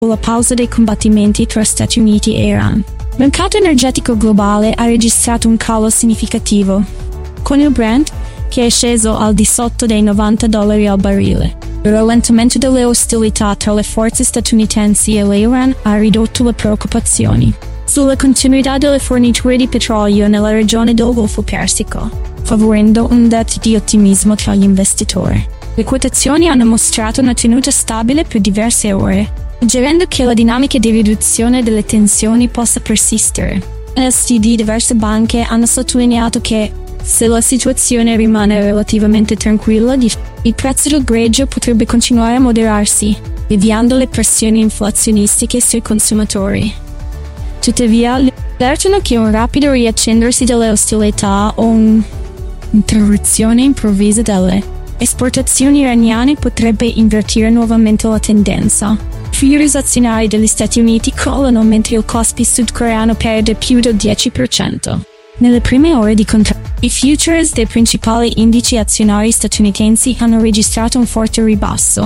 la pausa dei combattimenti tra Stati Uniti e Iran. Il mercato energetico globale ha registrato un calo significativo, con il Brent che è sceso al di sotto dei $90 al barile. Il rallentamento delle ostilità tra le forze statunitensi e l'Iran ha ridotto le preoccupazioni sulla continuità delle forniture di petrolio nella regione del Golfo Persico, favorendo un dot di ottimismo tra gli investitori. Le quotazioni hanno mostrato una tenuta stabile per diverse ore, suggerendo che la dinamica di riduzione delle tensioni possa persistere. LSD diverse banche hanno sottolineato che, se la situazione rimane relativamente tranquilla, il prezzo del greggio potrebbe continuare a moderarsi, alleviando le pressioni inflazionistiche sui consumatori. Tuttavia, avvertono che un rapido riaccendersi delle ostilità o un'interruzione improvvisa delle esportazioni iraniane potrebbe invertire nuovamente la tendenza. I futuri azionari degli Stati Uniti crollano mentre il Kospi sudcoreano perde più del 10%. Nelle prime ore di contratto, i futures dei principali indici azionari statunitensi hanno registrato un forte ribasso,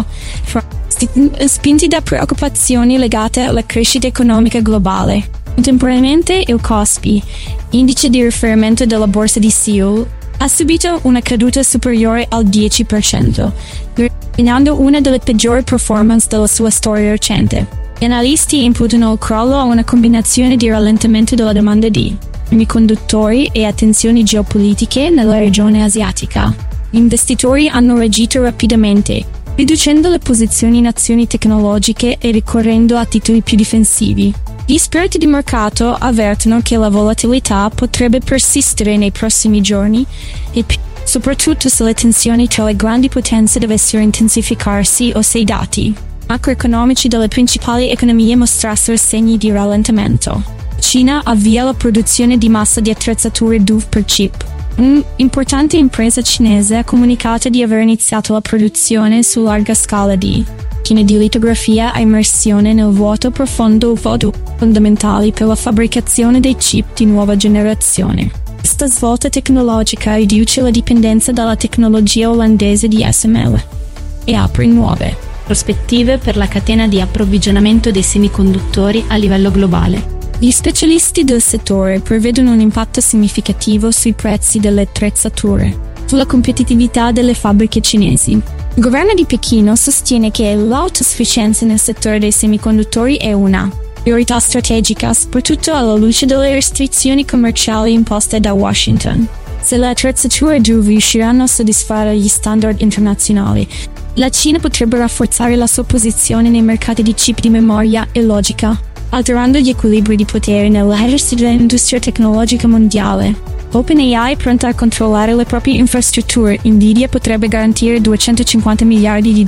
spinti da preoccupazioni legate alla crescita economica globale. Contemporaneamente, il Kospi, indice di riferimento della borsa di Seoul, ha subito una caduta superiore al 10%, registrando una delle peggiori performance della sua storia recente. Gli analisti imputano il crollo a una combinazione di rallentamento della domanda di semiconduttori e attenzioni geopolitiche nella regione asiatica. Gli investitori hanno reagito rapidamente, riducendo le posizioni in azioni tecnologiche e ricorrendo a titoli più difensivi. Gli esperti di mercato avvertono che la volatilità potrebbe persistere nei prossimi giorni e soprattutto se le tensioni tra le grandi potenze dovessero intensificarsi o se i dati macroeconomici delle principali economie mostrassero segni di rallentamento. Cina avvia la produzione di massa di attrezzature DUV per chip. Un'importante impresa cinese ha comunicato di aver iniziato la produzione su larga scala di macchine di litografia a immersione nel vuoto profondo VODU, fondamentali per la fabbricazione dei chip di nuova generazione. Questa svolta tecnologica riduce la dipendenza dalla tecnologia olandese di ASML e apre nuove prospettive per la catena di approvvigionamento dei semiconduttori a livello globale. Gli specialisti del settore prevedono un impatto significativo sui prezzi delle attrezzature, sulla competitività delle fabbriche cinesi. Il governo di Pechino sostiene che l'autosufficienza nel settore dei semiconduttori è una priorità strategica, soprattutto alla luce delle restrizioni commerciali imposte da Washington. Se le attrezzature DUV riusciranno a soddisfare gli standard internazionali, la Cina potrebbe rafforzare la sua posizione nei mercati di chip di memoria e logica, alterando gli equilibri di potere nell'esercizio dell'industria tecnologica mondiale. OpenAI è pronta a controllare le proprie infrastrutture. Nvidia potrebbe garantire $250 miliardi.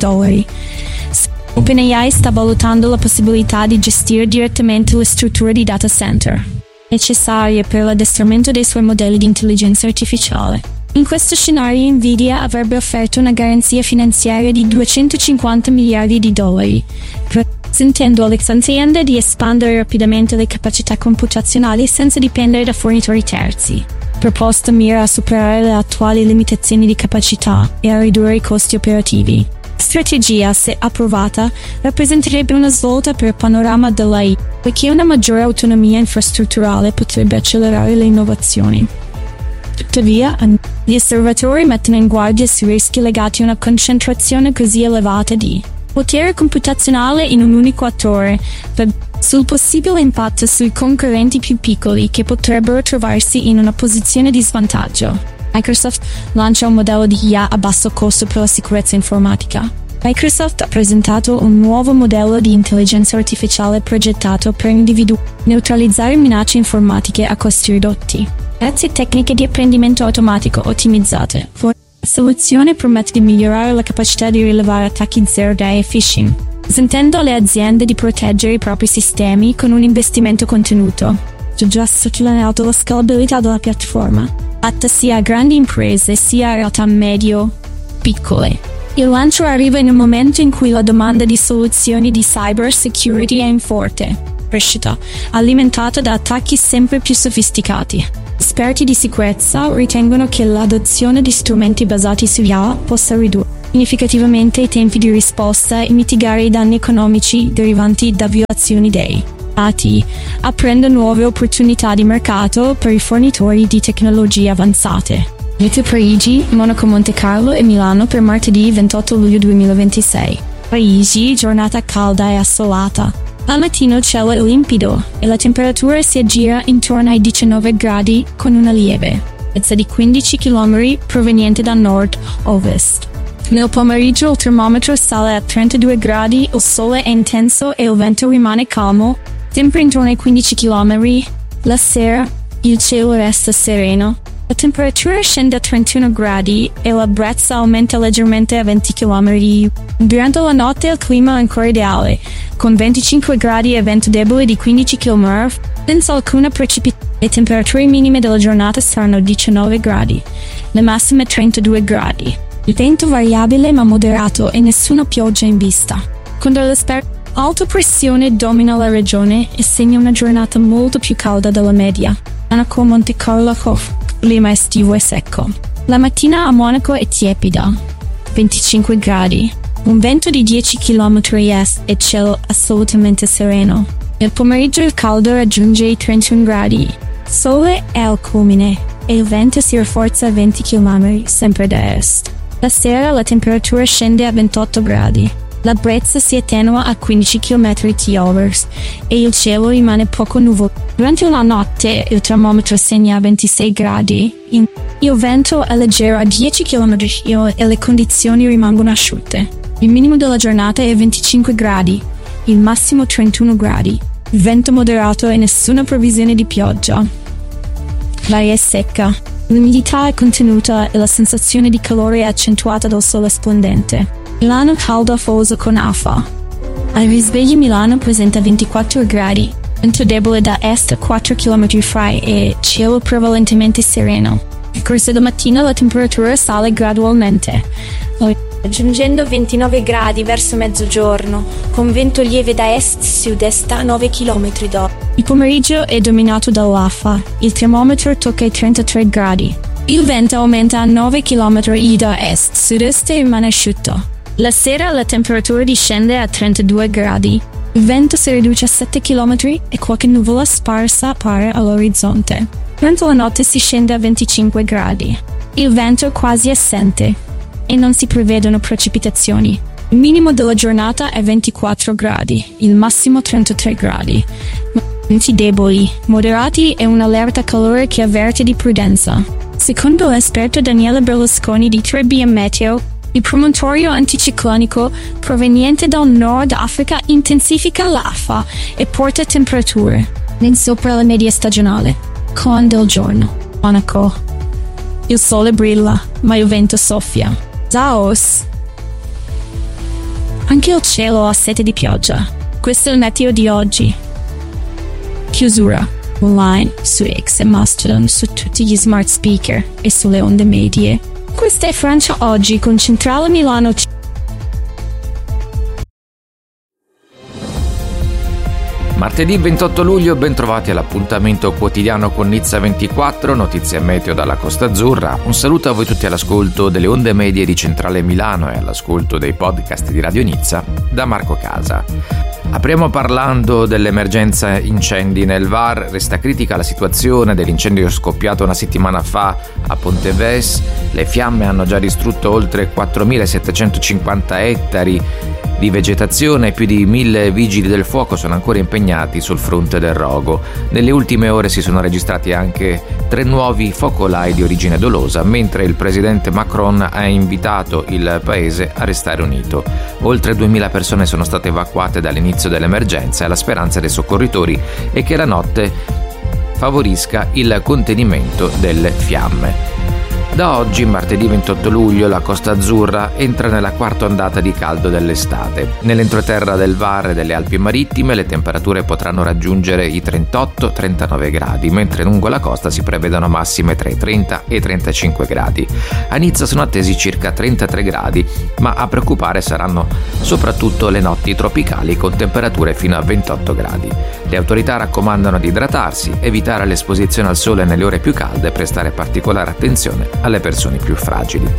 OpenAI sta valutando la possibilità di gestire direttamente le strutture di data center necessarie per l'addestramento dei suoi modelli di intelligenza artificiale. In questo scenario Nvidia avrebbe offerto una garanzia finanziaria di $250 miliardi, consentendo alle aziende di espandere rapidamente le capacità computazionali senza dipendere da fornitori terzi. La proposta mira a superare le attuali limitazioni di capacità e a ridurre i costi operativi. La strategia, se approvata, rappresenterebbe una svolta per il panorama dell'AI, poiché una maggiore autonomia infrastrutturale potrebbe accelerare le innovazioni. Tuttavia, gli osservatori mettono in guardia sui rischi legati a una concentrazione così elevata di potere computazionale in un unico attore, sul possibile impatto sui concorrenti più piccoli che potrebbero trovarsi in una posizione di svantaggio. Microsoft lancia un modello di IA a basso costo per la sicurezza informatica. Microsoft ha presentato un nuovo modello di intelligenza artificiale progettato per neutralizzare minacce informatiche a costi ridotti, grazie a tecniche di apprendimento automatico ottimizzate. La soluzione promette di migliorare la capacità di rilevare attacchi zero day e phishing, consentendo alle aziende di proteggere i propri sistemi con un investimento contenuto. Ho già sottolineato la scalabilità della piattaforma, adatta sia a grandi imprese sia a realtà medio-piccole. Il lancio arriva in un momento in cui la domanda di soluzioni di cyber security è in forte crescita, alimentata da attacchi sempre più sofisticati. Esperti di sicurezza ritengono che l'adozione di strumenti basati su IA possa ridurre significativamente i tempi di risposta e mitigare i danni economici derivanti da violazioni dei dati, aprendo nuove opportunità di mercato per i fornitori di tecnologie avanzate. Meteo Parigi, Monaco, Monte Carlo e Milano per martedì 28 luglio 2026. Parigi, giornata calda e assolata. Al mattino cielo è limpido e la temperatura si aggira intorno ai 19 gradi con una lieve brezza di 15 km proveniente da nord-ovest. Nel pomeriggio il termometro sale a 32 gradi, il sole è intenso e il vento rimane calmo, sempre intorno ai 15 km. La sera, il cielo resta sereno. La temperatura scende a 31 gradi e la brezza aumenta leggermente a 20 km. Durante la notte il clima è ancora ideale, con 25 gradi e vento debole di 15 km, senza alcuna precipitazione. Le temperature minime della giornata saranno 19 gradi, le massime 32 gradi. Il vento variabile ma moderato e nessuna pioggia in vista. Quando alta pressione domina la regione e segna una giornata molto più calda della media. Monaco, Monte Carlo, clima estivo e secco. La mattina a Monaco è tiepida, 25 gradi, un vento di 10 km est e cielo assolutamente sereno. Nel pomeriggio il caldo raggiunge i 31 gradi, sole è al culmine e il vento si rafforza a 20 km sempre da est. La sera la temperatura scende a 28 gradi. La brezza si attenua a 15 km/h e il cielo rimane poco nuvoloso. Durante la notte il termometro segna 26 gradi. Il vento è leggero a 10 km/h e le condizioni rimangono asciutte. Il minimo della giornata è 25 gradi, il massimo 31 gradi. Vento moderato e nessuna previsione di pioggia. L'aria è secca, l'umidità è contenuta e la sensazione di calore è accentuata dal sole splendente. Milano caldo afoso con afa. Al risveglio Milano presenta 24 gradi, vento debole da est a 4 km/h e cielo prevalentemente sereno. Nel corso della mattina la temperatura sale gradualmente, raggiungendo 29 gradi verso mezzogiorno, con vento lieve da est-sud-est a 9 km/h. Il pomeriggio è dominato dall'afa, il termometro tocca i 33 gradi. Il vento aumenta a 9 km/h da est-sud-est e rimane asciutto. La sera la temperatura discende a 32 gradi. Il vento si riduce a 7 km e qualche nuvola sparsa appare all'orizzonte. Durante la notte si scende a 25 gradi. Il vento è quasi assente e non si prevedono precipitazioni. Il minimo della giornata è 24 gradi, il massimo 33 gradi. Venti deboli, moderati e un'allerta calore che avverte di prudenza. Secondo l'esperto Daniele Berlusconi di 3BM Meteo, il promontorio anticiclonico proveniente dal Nord Africa intensifica l'afa e porta temperature ben sopra la media stagionale. Con del giorno. Monaco. Il sole brilla, ma il vento soffia. Zaos. Anche il cielo ha sete di pioggia. Questo è il meteo di oggi. Chiusura. Online, su X e Mastodon, su tutti gli smart speaker e sulle onde medie. Questa è Francia Oggi con Centrale Milano. Martedì 28 luglio, ben trovati all'appuntamento quotidiano con Nizza 24, notizie meteo dalla Costa Azzurra. Un saluto a voi tutti all'ascolto delle onde medie di Centrale Milano e all'ascolto dei podcast di Radio Nizza da Marco Casa. Apriamo parlando dell'emergenza incendi nel Var. Resta critica la situazione dell'incendio scoppiato una settimana fa a Ponteves. Le fiamme hanno già distrutto oltre 4.750 ettari di vegetazione e più di 1.000 vigili del fuoco sono ancora impegnati sul fronte del rogo. Nelle ultime ore si sono registrati anche 3 nuovi focolai di origine dolosa, mentre il presidente Macron ha invitato il paese a restare unito. Oltre 2.000 persone sono state evacuate dall'inizio dell'emergenza e la speranza dei soccorritori è che la notte favorisca il contenimento delle fiamme. Da oggi, martedì 28 luglio, la Costa Azzurra entra nella quarta ondata di caldo dell'estate. Nell'entroterra del Var e delle Alpi Marittime le temperature potranno raggiungere i 38-39 gradi, mentre lungo la costa si prevedono massime tra i 30 e i 35 gradi. A Nizza sono attesi circa 33 gradi, ma a preoccupare saranno soprattutto le notti tropicali con temperature fino a 28 gradi. Le autorità raccomandano di idratarsi, evitare l'esposizione al sole nelle ore più calde e prestare particolare attenzione alle persone più fragili.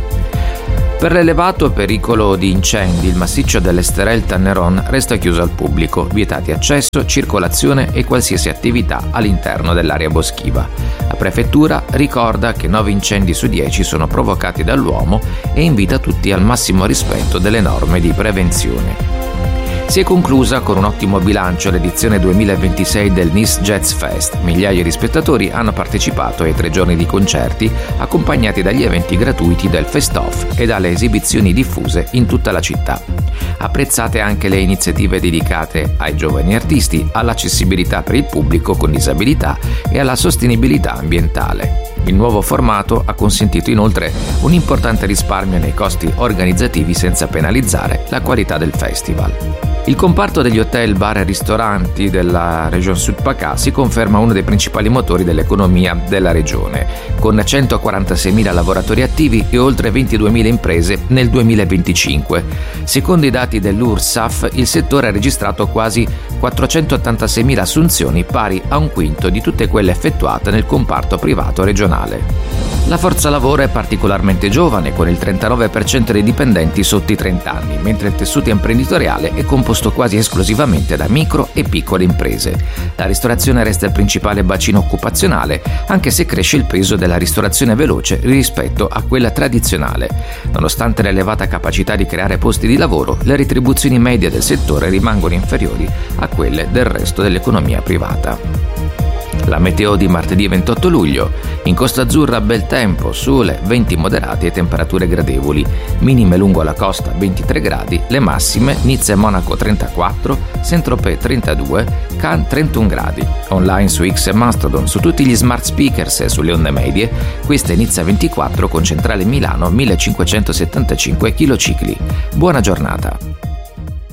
Per l'elevato pericolo di incendi, il massiccio dell'Esterel Tanneron resta chiuso al pubblico, vietati accesso, circolazione e qualsiasi attività all'interno dell'area boschiva. La prefettura ricorda che 9 incendi su 10 sono provocati dall'uomo e invita tutti al massimo rispetto delle norme di prevenzione. Si è conclusa con un ottimo bilancio l'edizione 2026 del Nice Jazz Fest. Migliaia di spettatori hanno partecipato ai 3 giorni di concerti, accompagnati dagli eventi gratuiti del Fest-Off e dalle esibizioni diffuse in tutta la città. Apprezzate anche le iniziative dedicate ai giovani artisti, all'accessibilità per il pubblico con disabilità e alla sostenibilità ambientale. Il nuovo formato ha consentito inoltre un importante risparmio nei costi organizzativi senza penalizzare la qualità del festival. Il comparto degli hotel, bar e ristoranti della Regione Sud PACA si conferma uno dei principali motori dell'economia della regione, con 146.000 lavoratori attivi e oltre 22.000 imprese nel 2025. Secondo i dati dell'URSSAF, il settore ha registrato quasi 486.000 assunzioni, pari a un quinto di tutte quelle effettuate nel comparto privato regionale. La forza lavoro è particolarmente giovane, con il 39% dei dipendenti sotto i 30 anni, mentre il tessuto imprenditoriale è composto quasi esclusivamente da micro e piccole imprese. La ristorazione resta il principale bacino occupazionale, anche se cresce il peso della ristorazione veloce rispetto a quella tradizionale. Nonostante l'elevata capacità di creare posti di lavoro, le retribuzioni medie del settore rimangono inferiori a quelle del resto dell'economia privata. La meteo di martedì 28 luglio. In Costa Azzurra bel tempo, sole, venti moderati e temperature gradevoli. Minime lungo la costa 23 gradi, le massime Nizza e Monaco 34, Saint-Tropez 32, Cannes 31 gradi. Online su X e Mastodon, su tutti gli smart speakers e sulle onde medie, questa è Nizza 24 con centrale Milano 1575 kcicli. Buona giornata.